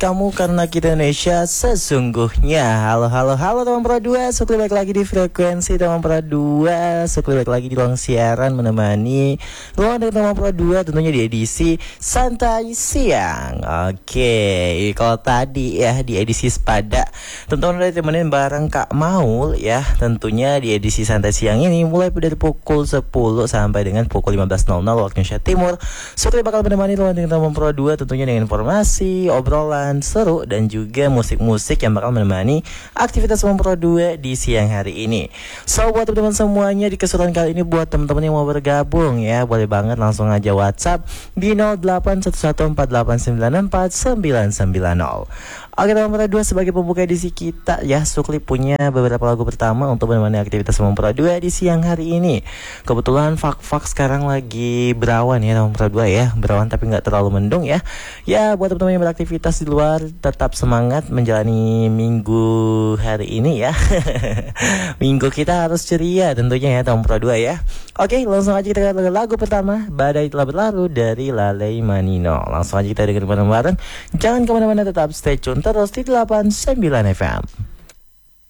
kamu karena kita Indonesia sesungguhnya. Halo teman Pro 2, sekali balik lagi di frekuensi teman Pro 2, sekali balik lagi di ruang siaran menemani ruang dari teman Pro 2 tentunya di edisi santai siang. Oke, kalau tadi ya di edisi sepada teman-teman udah temenin bareng Kak Maul ya, tentunya di edisi santai siang ini mulai dari pukul 10 sampai dengan pukul 15.00 waktu Indonesia Timur. Sekali bakal menemani ruang dari teman Pro 2 tentunya dengan informasi, obrolan seru dan juga musik-musik yang bakal menemani aktivitas teman Pro 2 di siang hari ini. So buat teman-teman semuanya di kesempatan kali ini, buat teman-teman yang mau bergabung ya, boleh banget langsung aja WhatsApp di 081148949990. Oke teman Pro 2, sebagai pembuka edisi kita ya, Sukli punya beberapa lagu pertama untuk menemani aktivitas teman Pro 2 di siang hari ini. Kebetulan fak sekarang lagi berawan ya teman Pro 2 ya, berawan tapi nggak terlalu mendung ya. Ya buat teman-teman yang beraktivitas di luar, tetap semangat menjalani minggu hari ini ya. Minggu kita harus ceria tentunya ya teman Pro 2 ya. Oke, langsung aja kita dengar lagu pertama, Badai Telah Berlalu dari Lale Manino. Langsung aja kita dengar bareng-bareng. Jangan kemana-mana, tetap stay tune terus di 89 FM.